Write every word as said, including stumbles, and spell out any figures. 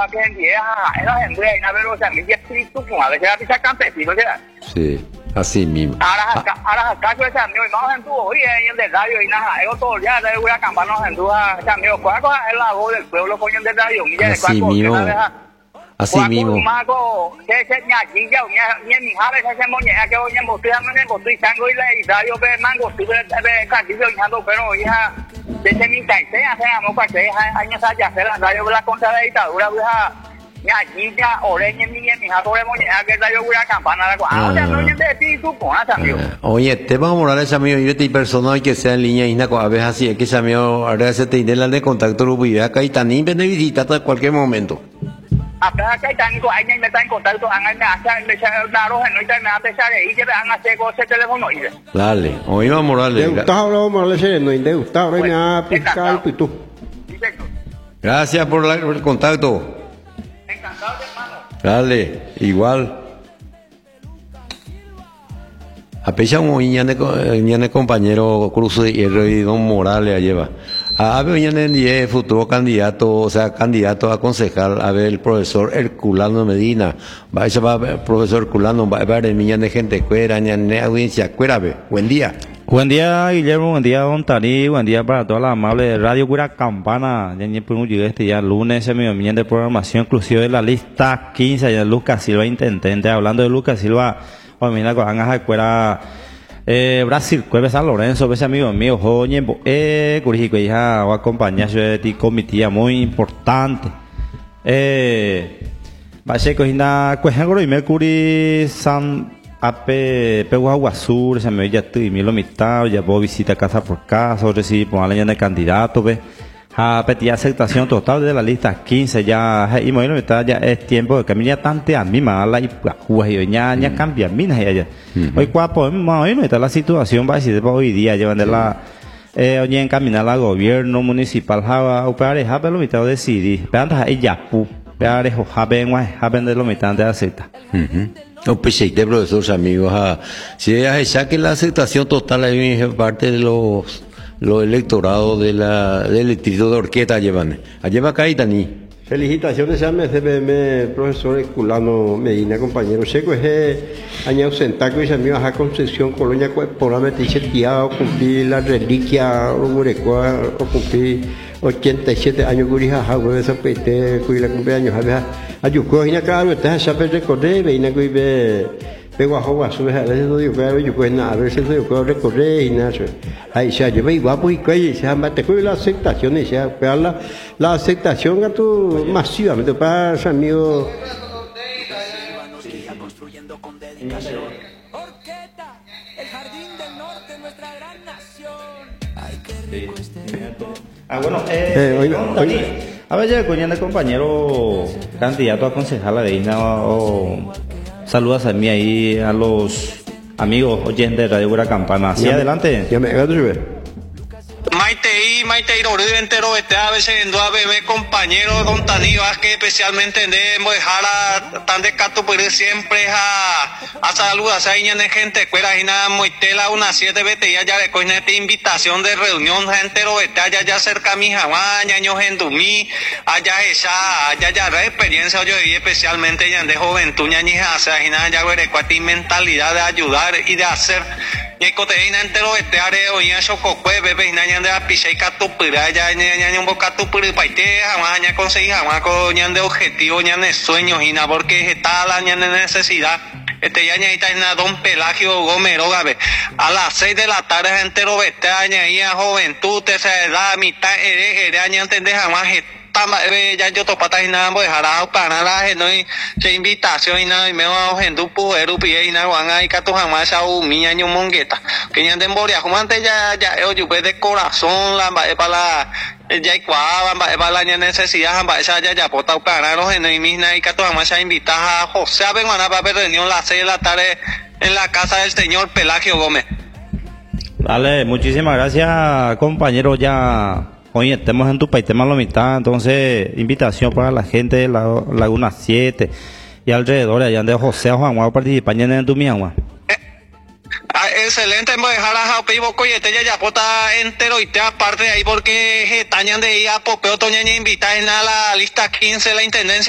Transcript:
a que en día, era gente ahí, na pero o sea, mi espíritu como a veces a pisar campesino, ¿verdad? Sí, así mismo. Ahora acá, ahora acá yo esa mío, vamos en tu oye, en el radio y nada, yo todo el día de una campana en tu esa mío, cuál es la voz del pueblo coño del radio, mira, así mismo. Así mismo. Mago, que se ñaquilla, ña ni jale se moña que hoy en botella no en botella sango y la radio ve mango, tú ves ve casillo ñando, pero hija, desde mi caise, hace amo para que años allá hacer la radio la contra la dictadura, hija. ñaquilla, oreña ni mi hija sobre moña que radio una campana la cosa. O sea, no es de ti tú pones amigo. Oye, te vamos a Morales amigo, yo te personal que sea en línea y na a veces así es que amigo, ahora se te indela de contacto lo voy acá y también ven de visita hasta cualquier momento. Acá acá están con alguien me está en contacto, hagan hacer me una roja no está nada de saber y que van a hacer cosas teléfono y dale, oímos Morales. De Gustavo hablamos Morales, no de Gustavo, no nada fiscal y tú. Gracias por, la, por el contacto. Encantado, hermano. Dale, igual. A pesar de un compañero Cruz de Hierro y Don Morales lleva. A ver, en futuro candidato, o sea, candidato a concejal, a ver, el profesor Herculano Medina. Va a ser profesor Herculano, va a ver, el niño de gente cuera, ñane audiencia, cuera, buen día. Buen día, Guillermo, buen día, Don Tani, buen día para toda la amable Radio Cura Campana. Ya ni podemos llegar este ya lunes, ese medio millón de programación exclusiva de la lista quince, ya Lucas Silva, intendente. Hablando de Lucas Silva, pues mira, con Ángeles Cuera. Eh, Brasil, Cueve San Lorenzo, ese amigo mío, Joñe, eh, Curijico, hija, o acompañarse de ti, comitiva muy importante. Eh, va a ser que una cuestión y Mercury San Ape, Peguaguazur, ese amigo ya estoy, mi lo mitad, ya puedo visitar casa por casa, o recibir por la de candidato, ve. A pedir aceptación total de la lista quince ya y bueno ya es tiempo de que me ya tante a mí mala y pues ya ya cambia mina ya hoy cuapo bueno está la situación va a decir hoy día llevan de la eh oye encaminar al gobierno municipal ha operar ha pero mitad decidir pero ahí ya pu pero es haben guay haben de lo mitad de acepta no pues sí de profesores amigos si es que la aceptación total ahí parte de los los electorados de la, del distrito de Orqueta llevan. Allá va acá y Tani. Felicitaciones a mi C B M, profesor Herculano Medina, compañero. Seco es año ausentaco y amigos a Concepción, Colonia, por la metiche tía, o cumplir la reliquia, o murecua, o cumplir ochenta y siete años, gurija, hago esa pete, cuida cumpleaños, a ver, ayuco, y acá, no te has saber recordar, veina, cuide. Pero a jugar su vez a veces no digo que yo pues nada a veces no digo que recorrer y nada ahí se lleva igual pues que se llama te fue la aceptación y se pero la la aceptación a tu masivamente para amigo Orqueta, el jardín del norte, nuestra gran nación. Ay, qué rico este. Ah, bueno, eh, eh oiga, oiga. A ver, ya coño de compañero candidato a concejala de Isna o saludas a mí ahí a los amigos oyentes de Radio Cura Campana. Hacia sí, adelante. Ya me Maite y Maite y Rodríguez entero este a veces en dos bebé compañero Don Tani que especialmente debemos dejar a tan de cato por siempre a a saludar a esa gente cuera y nada moitela una siete vete ya ya le coña esta invitación de reunión gente ro este allá ya cerca mi jabaña años en Dumí allá esa allá ya la experiencia yo y especialmente ya de juventud ñañija o sea y nada ya veré cuál mentalidad de ayudar y de hacer y coteína entero este areo y eso cocue bebé y nañan de apichai catupira ya ñañan un bocatupira paite jamás ña conseguir jamás coñan de objetivo ñan de sueños y nada porque está la ñan de necesidad este ya ñaita es nada Don Pelagio Gomero gabe a las seis de la tarde entero vete aña juventud esa edad mitad eres aña entender jamás ya yo topata y nada pues dejar para la no hay invitación y nada y me va a gente puero pie y nada van ahí que tu jamás a un mi año mongueta que ya de emboria como antes ya ya yo pues de corazón la para la ya igual para la necesidad esa ya ya pota para los en mi y que tu jamás a invitar a José a vengan a ver reunión las seis de la tarde en la casa del señor Pelagio Gómez. Dale, muchísimas gracias compañero ya. Oye, estemos en tu país, tema la mitad, entonces invitación para la gente de la Laguna siete y alrededor allá de José Juan a participar en tu miagua. Eh, excelente, me dejar a Japi Bocoyete ya ya pota entero y te aparte de ahí porque tañan de ir a Popeo Toña invita en la lista quince la intendencia